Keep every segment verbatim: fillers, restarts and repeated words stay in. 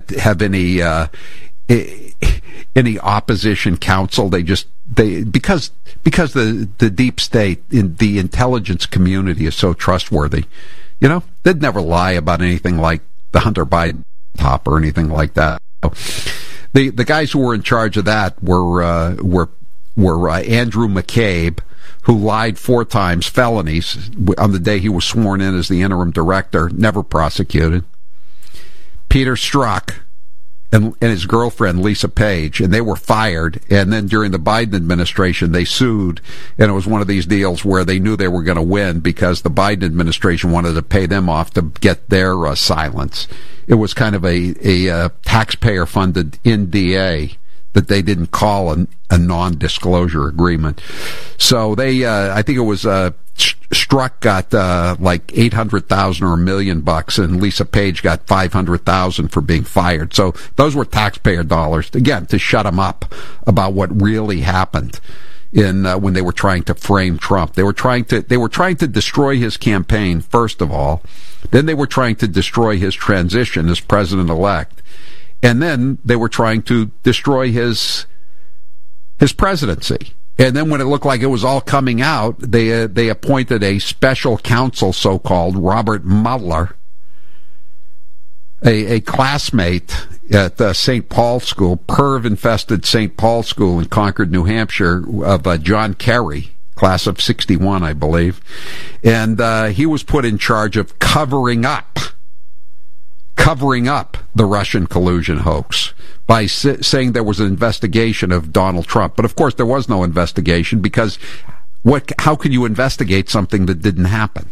have any uh, any opposition counsel. They just they because because the the deep state in the intelligence community is so trustworthy. You know, they'd never lie about anything like the Hunter Biden top or anything like that. The the guys who were in charge of that were uh, were were uh, Andrew McCabe, who lied four times, felonies, on the day he was sworn in as the interim director, never prosecuted. Peter Strzok and, and his girlfriend, Lisa Page, and they were fired. And then during the Biden administration, they sued. And it was one of these deals where they knew they were going to win because the Biden administration wanted to pay them off to get their uh, silence. It was kind of a, a uh, taxpayer-funded N D A that they didn't call a, a non-disclosure agreement. So they, uh, I think it was, uh, Strzok got, uh, like eight hundred thousand or a million bucks, and Lisa Page got five hundred thousand for being fired. So those were taxpayer dollars, again, to shut them up about what really happened in, uh, when they were trying to frame Trump. They were trying to, they were trying to destroy his campaign, first of all. Then they were trying to destroy his transition as president-elect. And then they were trying to destroy his his presidency. And then when it looked like it was all coming out, they uh, they appointed a special counsel, so-called, Robert Mueller, a, a classmate at uh, Saint Paul School, perv-infested Saint Paul School in Concord, New Hampshire, of uh, John Kerry, class of sixty-one, I believe. And uh, he was put in charge of covering up covering up the Russian collusion hoax by si- saying there was an investigation of Donald Trump. But of course there was no investigation, because what? How can you investigate something that didn't happen?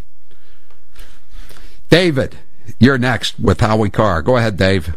David, you're next with Howie Carr. Go ahead, Dave.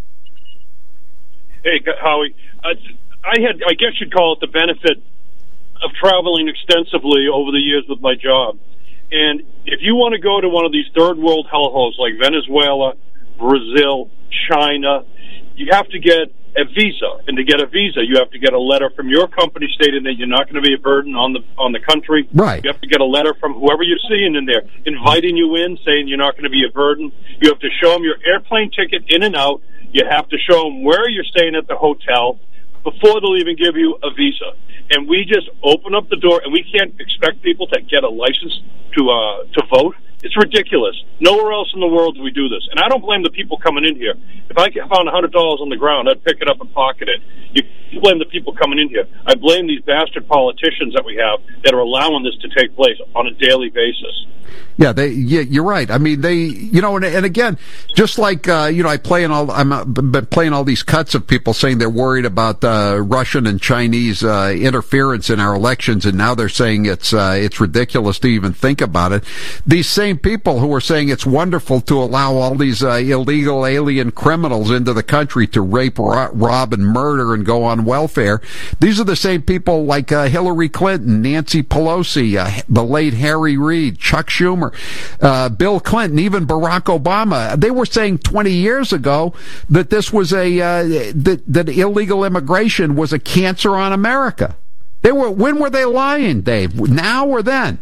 Hey, Howie. Uh, I had, I guess you'd call it the benefit of traveling extensively over the years with my job. And if you want to go to one of these third world hellholes like Venezuela, Brazil, China, you have to get a visa. And to get a visa, you have to get a letter from your company stating that you're not going to be a burden on the on the country. Right. You have to get a letter from whoever you're seeing in there, inviting you in, saying you're not going to be a burden. You have to show them your airplane ticket in and out. You have to show them where you're staying at the hotel before they'll even give you a visa. And we just open up the door, and we can't expect people to get a license to uh, to vote. It's ridiculous. Nowhere else in the world do we do this. And I don't blame the people coming in here. If I found one hundred dollars on the ground, I'd pick it up and pocket it. You blame the people coming in here. I blame these bastard politicians that we have that are allowing this to take place on a daily basis. Yeah, they. Yeah, you're right. I mean, they. You know, and, and again, just like uh, you know, I play in all. I'm uh, been playing all these cuts of people saying they're worried about uh, Russian and Chinese uh, interference in our elections, and now they're saying it's uh, it's ridiculous to even think about it. These same people who are saying it's wonderful to allow all these uh, illegal alien criminals into the country to rape, ro- rob, and murder and go on welfare. These are the same people like uh, Hillary Clinton, Nancy Pelosi, uh, the late Harry Reid, Chuck Schumer, uh, Bill Clinton, even Barack Obama. They were saying twenty years ago that this was a uh, that, that illegal immigration was a cancer on America. They were. When were they lying, Dave? Now or then?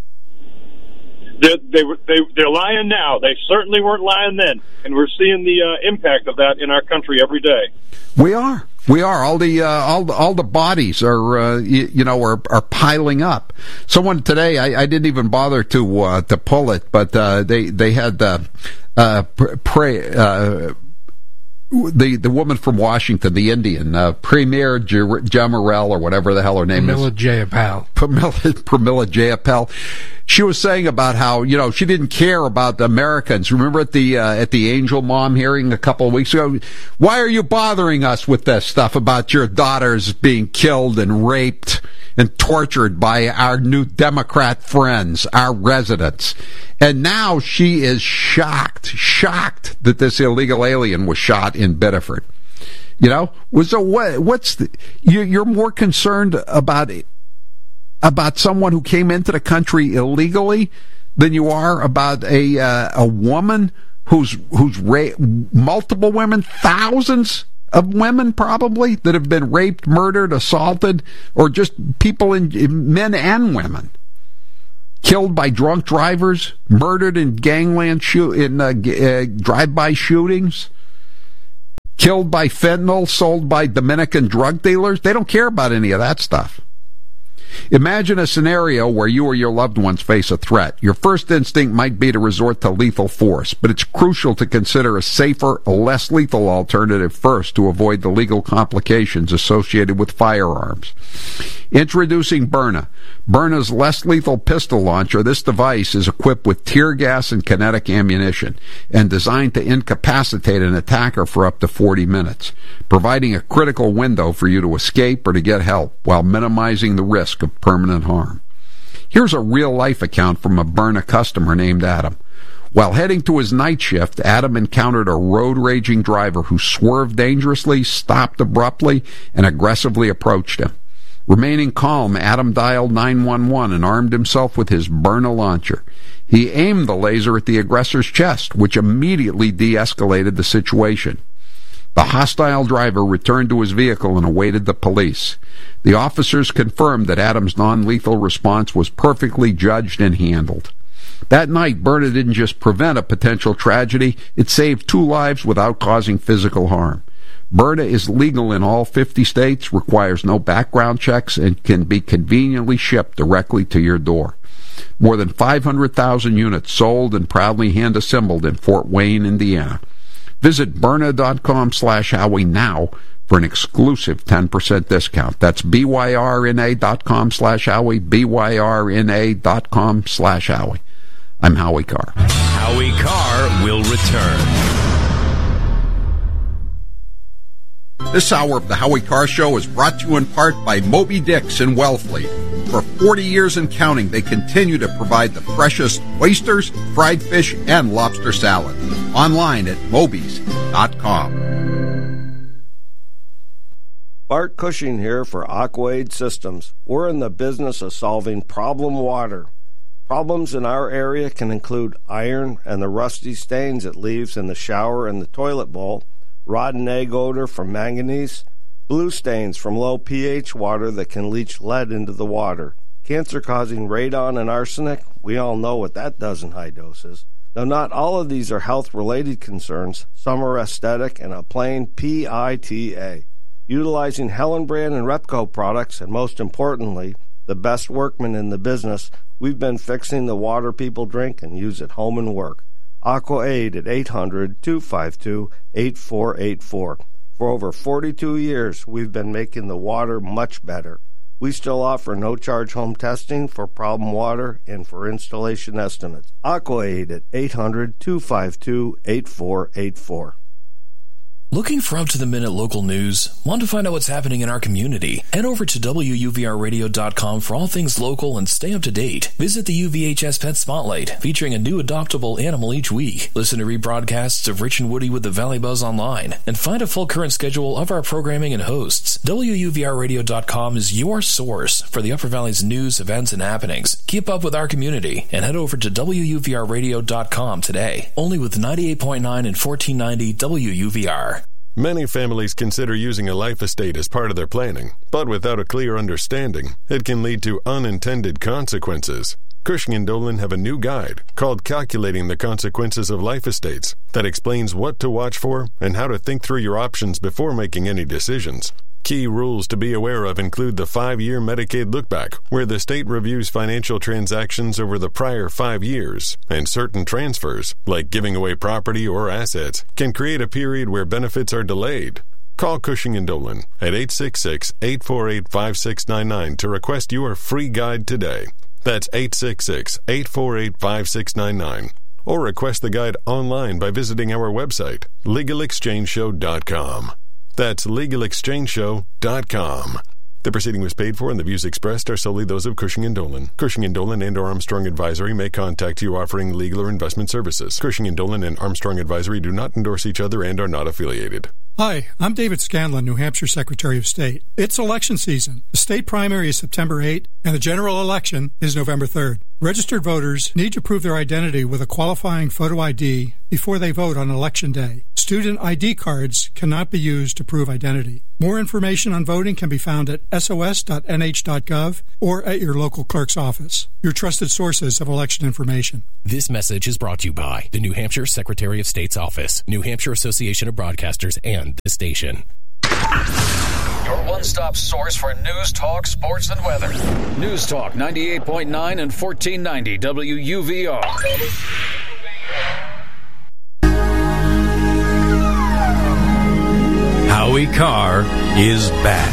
They, they were, they, they're lying now. They certainly weren't lying then. And we're seeing the uh, impact of that in our country every day. We are. We are. All the uh, all the, all the bodies are uh, you, you know are are piling up. Someone today, I, I didn't even bother to uh, to pull it, but uh, they they had uh, uh, pray. Uh, The the woman from Washington, the Indian, uh, Premier Jamarel, or whatever the hell her name Pramila is. Jayapal. Pramila, Pramila Jayapal. She was saying about how, you know, she didn't care about the Americans. Remember at the uh, at the Angel Mom hearing a couple of weeks ago? Why are you bothering us with this stuff about your daughters being killed and raped and tortured by our new Democrat friends, our residents? And now she is shocked, shocked that this illegal alien was shot in Biddeford. You know, was there, what? What's the, you, you're more concerned about about someone who came into the country illegally than you are about a uh, a woman who's who's ra- multiple women, thousands of women probably that have been raped, murdered, assaulted, or just people in men and women. Killed by drunk drivers, murdered in gangland shoot in uh, uh, drive-by shootings. killed by fentanyl sold by Dominican drug dealers. They don't care about any of that stuff. Imagine a scenario where you or your loved ones face a threat. Your first instinct might be to resort to lethal force, but it's crucial to consider a safer, less lethal alternative first to avoid the legal complications associated with firearms. Introducing Byrna. Byrna's less lethal pistol launcher. This device is equipped with tear gas and kinetic ammunition and designed to incapacitate an attacker for up to forty minutes, providing a critical window for you to escape or to get help while minimizing the risk of permanent harm. Here's a real-life account from a Byrna customer named Adam. While heading to his night shift, Adam encountered a road-raging driver who swerved dangerously, stopped abruptly, and aggressively approached him. Remaining calm, Adam dialed nine one one and armed himself with his Byrna launcher. He aimed the laser at the aggressor's chest, which immediately de-escalated the situation. The hostile driver returned to his vehicle and awaited the police. The officers confirmed that Adam's non-lethal response was perfectly judged and handled. That night, Byrna didn't just prevent a potential tragedy, it saved two lives without causing physical harm. Byrna is legal in all fifty states, requires no background checks, and can be conveniently shipped directly to your door. More than five hundred thousand units sold and proudly hand-assembled in Fort Wayne, Indiana. Visit Byrna.com slash Howie now for an exclusive ten percent discount. That's B-Y-R-N-A.com slash Howie, B-Y-R-N-A.com slash Howie. I'm Howie Carr. Howie Carr will return. This hour of the Howie Carr Show is brought to you in part by Moby Dick's in Wellfleet. For forty years and counting, they continue to provide the freshest oysters, fried fish, and lobster salad. Online at Moby's dot com. Bart Cushing here for Aquaid Systems. We're in the business of solving problem water. Problems in our area can include iron and the rusty stains it leaves in the shower and the toilet bowl, rotten egg odor from manganese, blue stains from low pH water that can leach lead into the water, cancer-causing radon and arsenic. We all know what that does in high doses. Though not all of these are health-related concerns, some are aesthetic and a plain P I T A. Utilizing Hellenbrand and Repco products, and most importantly, the best workmen in the business, we've been fixing the water people drink and use at home and work. Aquaid at eight hundred, two five two, eight four eight four. For over forty-two years, we've been making the water much better. We still offer no-charge home testing for problem water and for installation estimates. Aquaid at eight hundred, two five two, eight four eight four. Looking for up-to-the-minute local news? Want to find out what's happening in our community? Head over to W U V R radio dot com for all things local and stay up to date. Visit the U V H S Pet Spotlight, featuring a new adoptable animal each week. Listen to rebroadcasts of Rich and Woody with the Valley Buzz online, and find a full current schedule of our programming and hosts. W U V R radio dot com is your source for the Upper Valley's news, events, and happenings. Keep up with our community and head over to W U V R radio dot com today. Only with ninety-eight point nine and fourteen ninety W U V R. Many families consider using a life estate as part of their planning, but without a clear understanding, it can lead to unintended consequences. Cushing and Dolan have a new guide called Calculating the Consequences of Life Estates that explains what to watch for and how to think through your options before making any decisions. Key rules to be aware of include the five-year Medicaid lookback, where the state reviews financial transactions over the prior five years, and certain transfers, like giving away property or assets, can create a period where benefits are delayed. Call Cushing and Dolan at eight six six, eight four eight, five six nine nine to request your free guide today. That's eight six six, eight four eight, five six nine nine. Or request the guide online by visiting our website, legal exchange show dot com. That's legal exchange show dot com. The proceeding was paid for and the views expressed are solely those of Cushing and Dolan. Cushing and Dolan and or Armstrong Advisory may contact you offering legal or investment services. Cushing and Dolan and Armstrong Advisory do not endorse each other and are not affiliated. Hi, I'm David Scanlon, New Hampshire Secretary of State. It's election season. The state primary is September eighth, and the general election is November third. Registered voters need to prove their identity with a qualifying photo I D before they vote on Election Day. Student I D cards cannot be used to prove identity. More information on voting can be found at S O S dot N H dot gov or at your local clerk's office. Your trusted sources of election information. This message is brought to you by the New Hampshire Secretary of State's Office, New Hampshire Association of Broadcasters, and this station. Your one-stop source for news, talk, sports, and weather. News Talk ninety-eight point nine and fourteen ninety W U V R. Howie Carr is back.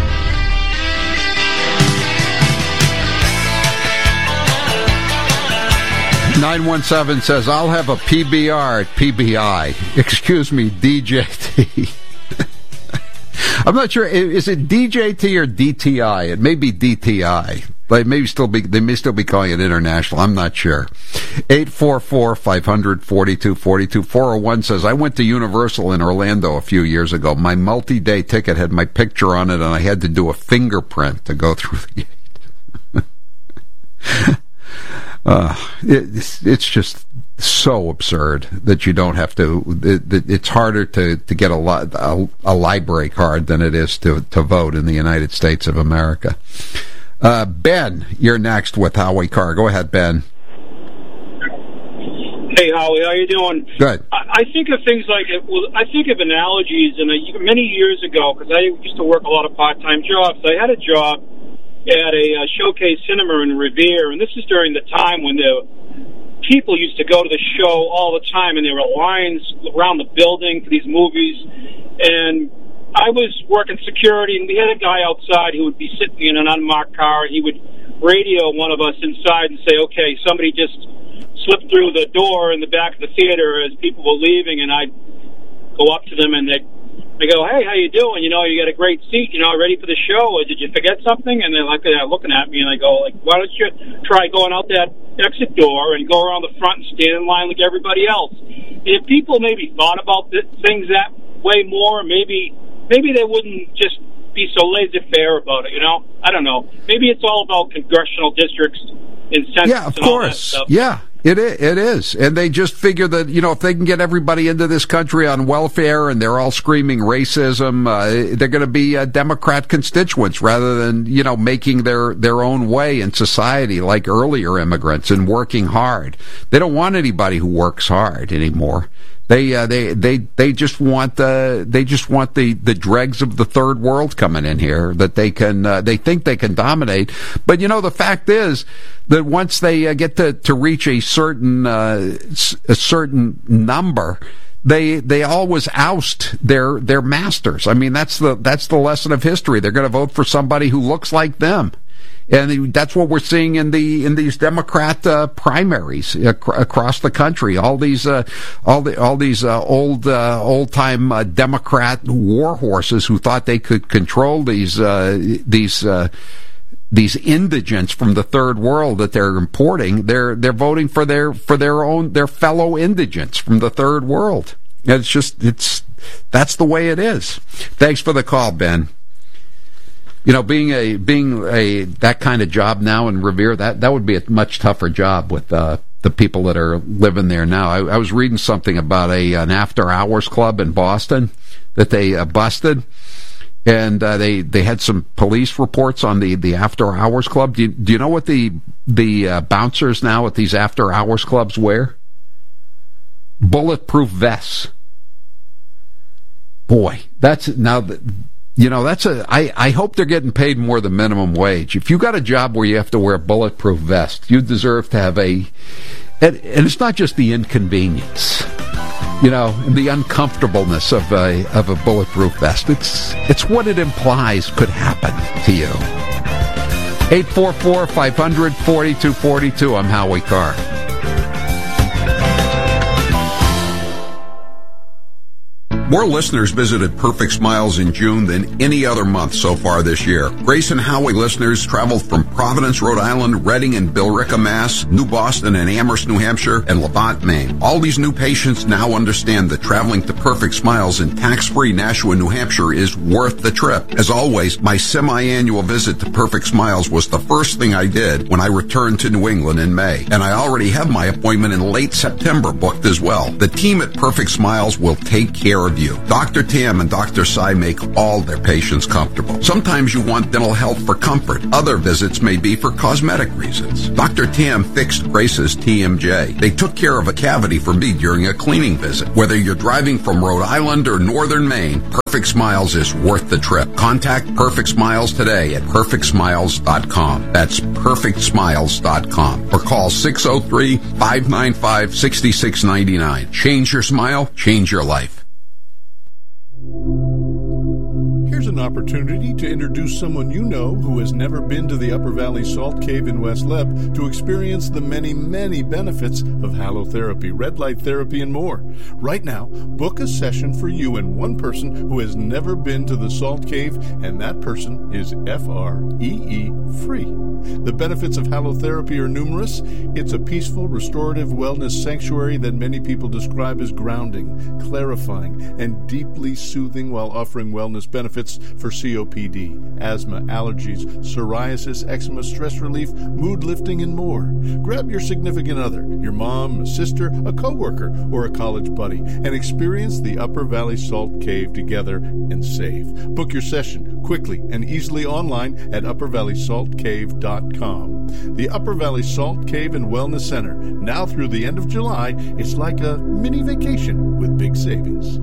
nine one seven says, I'll have a P B R at P B I. Excuse me, D J T. I'm not sure. Is it D J T or D T I? It may be D T I. They may still be. They may still be calling it international. I'm not sure. eight four four, five hundred, forty-two forty-two. four oh one says, I went to Universal in Orlando a few years ago. My multi-day ticket had my picture on it, and I had to do a fingerprint to go through the gate. uh, it, it's, it's just so absurd that you don't have to. It, it's harder to, to get a, a, a library card than it is to, to vote in the United States of America. Uh, Ben, you're next with Howie Carr. Go ahead, Ben. Hey, Howie, how you doing? Good. I, I think of things like, well, I think of analogies, and many years ago, because I used to work a lot of part-time jobs, I had a job at a uh, Showcase Cinema in Revere, and this is during the time when the people used to go to the show all the time, and there were lines around the building for these movies, and I was working security, and we had a guy outside who would be sitting in an unmarked car, and he would radio one of us inside and say, okay, somebody just slipped through the door in the back of the theater as people were leaving, and I'd go up to them, and they'd I go, hey, how you doing? You know, you got a great seat, you know, ready for the show, or did you forget something? And they're like, they're looking at me, and I go, like, why don't you try going out that exit door and go around the front and stand in line like everybody else? And if people maybe thought about th- things that way more, maybe maybe they wouldn't just be so laissez-faire about it, you know? I don't know. Maybe it's all about congressional districts and census. Yeah, of and all that course. stuff. Yeah. It is, it is. And they just figure that, you know, if they can get everybody into this country on welfare and they're all screaming racism, uh, they're going to be uh, Democrat constituents rather than, you know, making their, their own way in society like earlier immigrants and working hard. They don't want anybody who works hard anymore. They uh, they they they just want uh, they just want the, the dregs of the third world coming in here that they can uh, they think they can dominate. But you know, the fact is that once they uh, get to, to reach a certain uh, a certain number, they they always oust their their masters. I mean, that's the that's the lesson of history. They're going to vote for somebody who looks like them. And that's what we're seeing in the in these Democrat uh, primaries ac- across the country. All these uh, all the all these uh, old uh, old time uh, Democrat war horses who thought they could control these uh, these uh, these indigents from the third world that they're importing. They're they're voting for their for their own their fellow indigents from the third world. It's just it's that's the way it is. Thanks for the call, Ben. You know, being a being a that kind of job now in Revere, that, that would be a much tougher job with uh, the people that are living there now. I, I was reading something about a an after hours club in Boston that they uh, busted, and uh, they they had some police reports on the, the after hours club. Do you, do you know what the the uh, bouncers now at these after hours clubs wear? Bulletproof vests. Boy, that's now. The, You know, that's a. I, I hope they're getting paid more than minimum wage. If you got a job where you have to wear a bulletproof vest, you deserve to have a. And, and it's not just the inconvenience, you know, and the uncomfortableness of a of a bulletproof vest. It's it's what it implies could happen to you. eight four four, five hundred, forty-two forty-two. I'm Howie Carr. More listeners visited Perfect Smiles in June than any other month so far this year. Grace and Howie listeners traveled from Providence, Rhode Island, Reading and Billerica, Mass., New Boston and Amherst, New Hampshire, and Levant, Maine. All these new patients now understand that traveling to Perfect Smiles in tax-free Nashua, New Hampshire is worth the trip. As always, my semi-annual visit to Perfect Smiles was the first thing I did when I returned to New England in May. And I already have my appointment in late September booked as well. The team at Perfect Smiles will take care of you. Doctor Tam and Doctor Sai make all their patients comfortable. Sometimes you want dental health for comfort. Other visits may be for cosmetic reasons. Doctor Tam fixed Grace's T M J. They took care of a cavity for me during a cleaning visit. Whether you're driving from Rhode Island or northern Maine, Perfect Smiles is worth the trip. Contact Perfect Smiles today at perfect smiles dot com. That's perfect smiles dot com. Or call six oh three, five nine five, six six nine nine. Change your smile, change your life. Here's an opportunity to introduce someone you know who has never been to the Upper Valley Salt Cave in West Leb to experience the many, many benefits of halotherapy, red light therapy, and more. Right now, book a session for you and one person who has never been to the Salt Cave, and that person is F R E E free. The benefits of halotherapy are numerous. It's a peaceful, restorative wellness sanctuary that many people describe as grounding, clarifying, and deeply soothing while offering wellness benefits for C O P D, asthma, allergies, psoriasis, eczema, stress relief, mood lifting, and more. Grab your significant other, your mom, a sister, a coworker, or a college buddy, and experience the Upper Valley Salt Cave together and save. Book your session quickly and easily online at upper valley salt cave dot com. The Upper Valley Salt Cave and Wellness Center. Now through the end of July, it's like a mini vacation with big savings.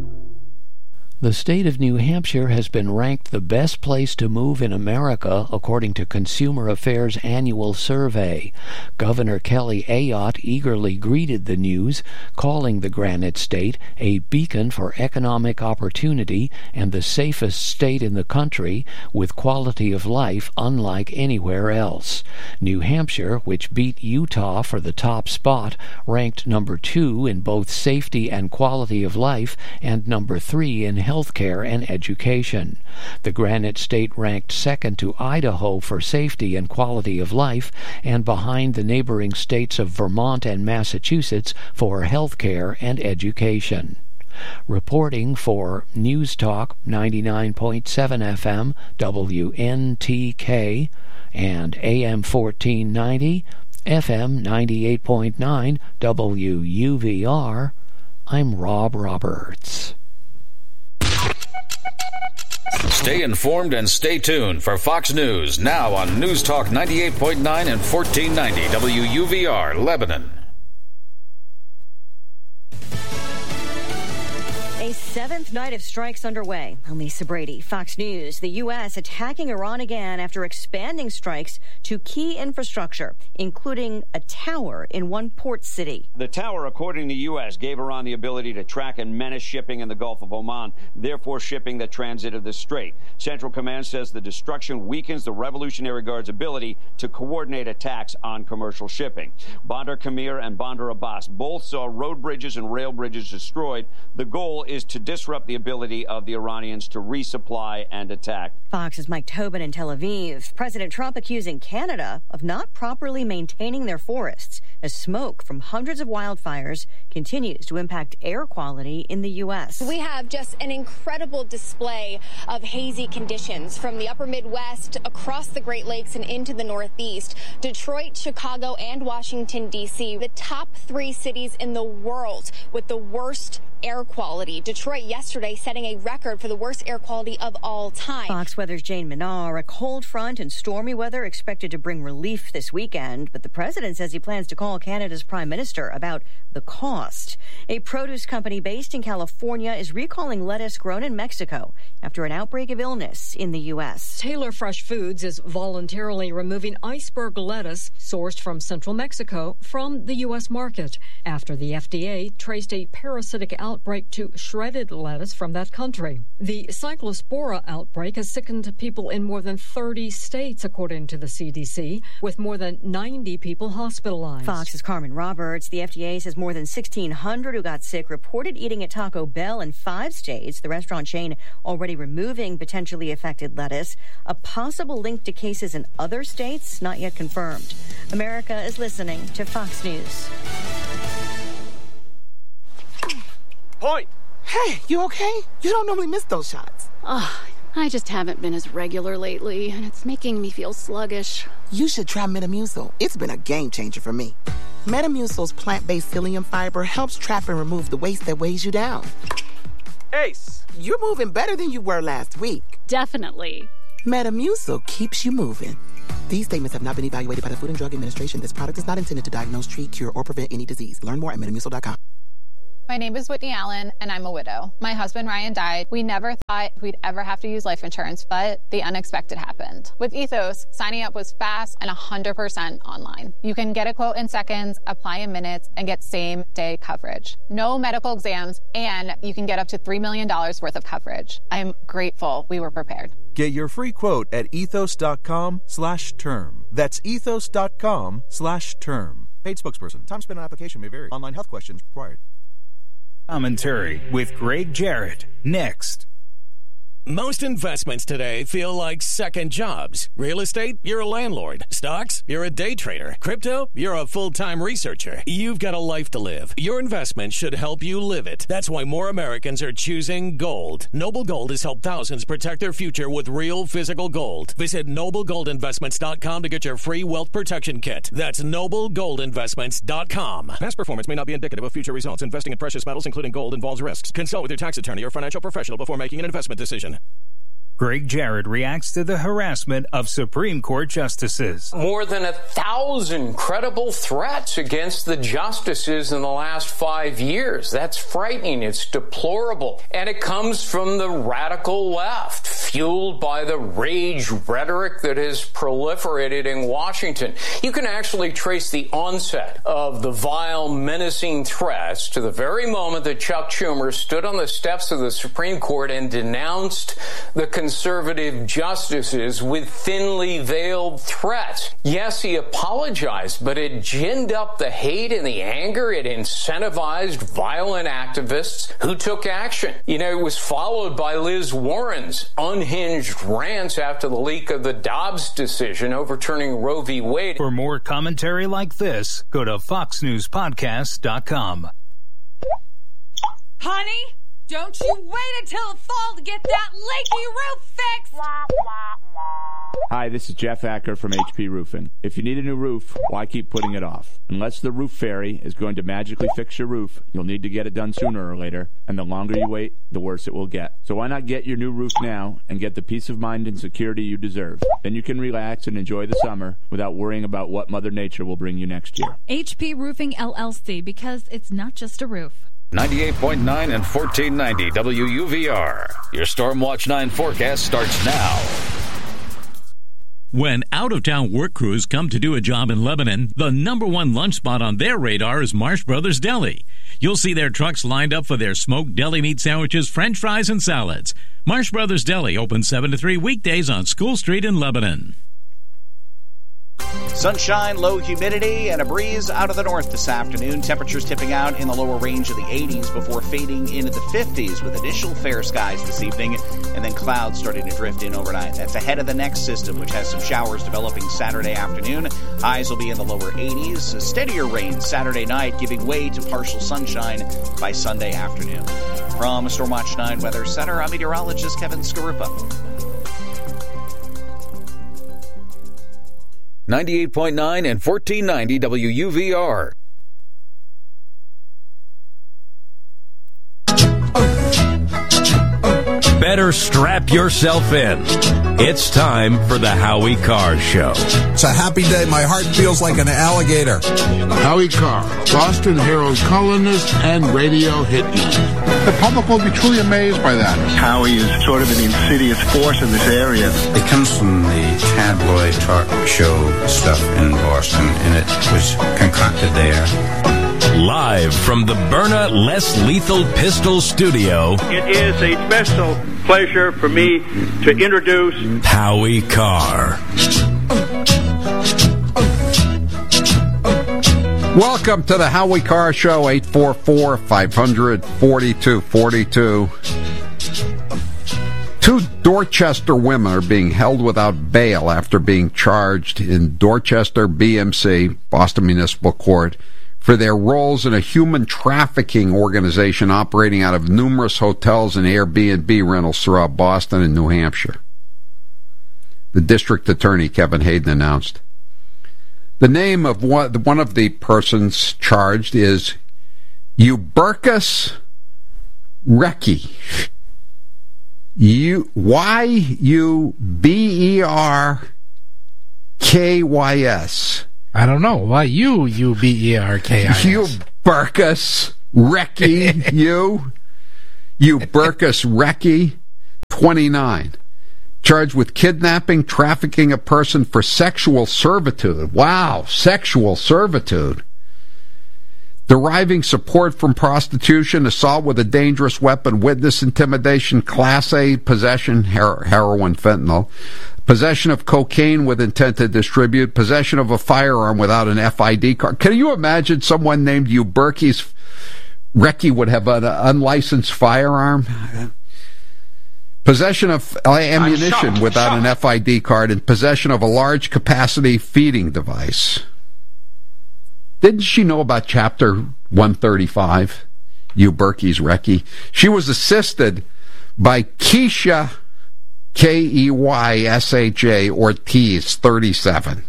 The state of New Hampshire has been ranked the best place to move in America according to Consumer Affairs' annual survey. Governor Kelly Ayotte eagerly greeted the news, calling the Granite State a beacon for economic opportunity and the safest state in the country with quality of life unlike anywhere else. New Hampshire, which beat Utah for the top spot, ranked number two in both safety and quality of life and number three in health healthcare and education. The Granite State ranked second to Idaho for safety and quality of life, and behind the neighboring states of Vermont and Massachusetts for healthcare and education. Reporting for News Talk ninety-nine point seven F M W N T K and A M fourteen ninety, F M ninety-eight point nine W U V R, I'm Rob Roberts. Stay informed and stay tuned for Fox News, now on News Talk ninety-eight point nine and fourteen ninety W U V R, Lebanon. A seventh night of strikes underway. I'm Lisa Brady, Fox News. The U S attacking Iran again after expanding strikes to key infrastructure, including a tower in one port city. The tower, according to the U S, gave Iran the ability to track and menace shipping in the Gulf of Oman, therefore shipping that transited the strait. Central Command says the destruction weakens the Revolutionary Guard's ability to coordinate attacks on commercial shipping. Bandar Kamir and Bandar Abbas both saw road bridges and rail bridges destroyed. The goal is to disrupt the ability of the Iranians to resupply and attack. Fox's Mike Tobin in Tel Aviv. President Trump accusing Canada of not properly maintaining their forests as smoke from hundreds of wildfires continues to impact air quality in the U S. We have just an incredible display of hazy conditions from the upper Midwest across the Great Lakes and into the Northeast. Detroit, Chicago, and Washington, D C, the top three cities in the world with the worst air quality. Detroit yesterday setting a record for the worst air quality of all time. Fox Weather's Jane Minar. A cold front and stormy weather expected to bring relief this weekend, but the president says he plans to call Canada's prime minister about the cost. A produce company based in California is recalling lettuce grown in Mexico after an outbreak of illness in the U S. Taylor Fresh Foods is voluntarily removing iceberg lettuce sourced from central Mexico from the U S market after the F D A traced a parasitic outbreak outbreak to shredded lettuce from that country. The Cyclospora outbreak has sickened people in more than thirty states, according to the C D C, with more than ninety people hospitalized. Fox's Carmen Roberts. The F D A says more than sixteen hundred who got sick reported eating at Taco Bell in five states. The restaurant chain already removing potentially affected lettuce. A possible link to cases in other states not yet confirmed. America is listening to Fox News. Point. Hey, you okay? You don't normally miss those shots. Oh, I just haven't been as regular lately, and it's making me feel sluggish. You should try Metamucil. It's been a game changer for me. Metamucil's plant-based psyllium fiber helps trap and remove the waste that weighs you down. Ace. You're moving better than you were last week. Definitely. Metamucil keeps you moving. These statements have not been evaluated by the Food and Drug Administration. This product is not intended to diagnose, treat, cure, or prevent any disease. Learn more at metamucil dot com. My name is Whitney Allen, and I'm a widow. My husband, Ryan, died. We never thought we'd ever have to use life insurance, but the unexpected happened. With Ethos, signing up was fast and one hundred percent online. You can get a quote in seconds, apply in minutes, and get same-day coverage. No medical exams, and you can get up to three million dollars worth of coverage. I'm grateful we were prepared. Get your free quote at ethos.com slash term. That's ethos.com slash term. Paid spokesperson. Time spent on application may vary. Online health questions required. Commentary with Greg Jarrett. Next. Most investments today feel like second jobs. Real estate, you're a landlord. Stocks, you're a day trader. Crypto, you're a full-time researcher. You've got a life to live. Your investment should help you live it. That's why more Americans are choosing gold. Noble Gold has helped thousands protect their future with real physical gold. Visit noble gold investments dot com to get your free wealth protection kit. That's noble gold investments dot com. Past performance may not be indicative of future results. Investing in precious metals, including gold, involves risks. Consult with your tax attorney or financial professional before making an investment decision. Greg Jarrett reacts to the harassment of Supreme Court justices. More than a thousand credible threats against the justices in the last five years. That's frightening. It's deplorable. And it comes from the radical left, fueled by the rage rhetoric that has proliferated in Washington. You can actually trace the onset of the vile, menacing threats to the very moment that Chuck Schumer stood on the steps of the Supreme Court and denounced the conservative justices with thinly veiled threats. Yes, he apologized, but it ginned up the hate and the anger. It incentivized violent activists who took action. You know, it was followed by Liz Warren's unhinged rants after the leak of the Dobbs decision overturning Roe v. Wade. For more commentary like this, go to fox news podcast dot com. Honey? Don't you wait until the fall to get that leaky roof fixed! Hi, this is Jeff Acker from H P Roofing. If you need a new roof, why keep putting it off? Unless the roof fairy is going to magically fix your roof, you'll need to get it done sooner or later, and the longer you wait, the worse it will get. So why not get your new roof now and get the peace of mind and security you deserve? Then you can relax and enjoy the summer without worrying about what Mother Nature will bring you next year. H P Roofing L L C, because it's not just a roof. ninety-eight point nine and fourteen ninety W U V R. Your Stormwatch nine forecast starts now. When out-of-town work crews come to do a job in Lebanon, the number one lunch spot on their radar is Marsh Brothers Deli. You'll see their trucks lined up for their smoked deli meat sandwiches, french fries, and salads. Marsh Brothers Deli opens seven to three weekdays on School Street in Lebanon. Sunshine, low humidity, and a breeze out of the north this afternoon. Temperatures tipping out in the lower range of the eighties before fading into the fifties with initial fair skies this evening, and then clouds starting to drift in overnight. That's ahead of the next system, which has some showers developing Saturday afternoon. Highs will be in the lower eighties. Steadier rain Saturday night, giving way to partial sunshine by Sunday afternoon. From Stormwatch nine Weather Center, I'm meteorologist Kevin Skarupa. ninety-eight point nine and fourteen ninety W U V R. Better strap yourself in. It's time for the Howie Carr Show. It's a happy day. My heart feels like an alligator. Howie Carr, Boston Herald columnist and radio hit news. The public will be truly amazed by that. Howie is sort of an insidious force in this area. It comes from the tabloid talk show stuff in Boston, and it was concocted there. Live from the Byrna Less Lethal Pistol Studio, It is a special pleasure for me to introduce Howie Carr. Welcome to the Howie Carr Show, eight four four, five hundred, forty-two forty-two. Two Dorchester women are being held without bail after being charged in Dorchester B M C, Boston Municipal Court, for their roles in a human trafficking organization operating out of numerous hotels and Airbnb rentals throughout Boston and New Hampshire. The district attorney, Kevin Hayden, announced. The name of one, one of the persons charged is Ubercus Recchi. U Y U B E R K Y S. I don't know. Why you, U B E R K I S? Ubercus Recchi. You. Ubercus Recchi, twenty-nine. Charged with kidnapping, trafficking a person for sexual servitude. Wow, sexual servitude. Deriving support from prostitution, assault with a dangerous weapon, witness intimidation, Class A possession, her- heroin, fentanyl, possession of cocaine with intent to distribute, possession of a firearm without an F I D card. Can you imagine someone named Ubercus Recchi would have an unlicensed firearm? Possession of ammunition without an F I D card, and possession of a large capacity feeding device. Didn't she know about Chapter one thirty-five? Ubercus Recchi. She was assisted by Keisha, K E Y S H A, Ortiz, thirty-seven.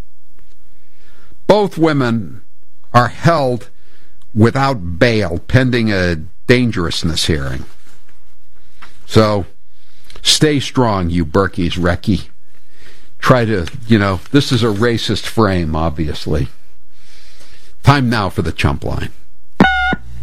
Both women are held without bail pending a dangerousness hearing. So, stay strong, Ubercus Recchi. Try to, you know, this is a racist frame, obviously. Time now for the Chump Line.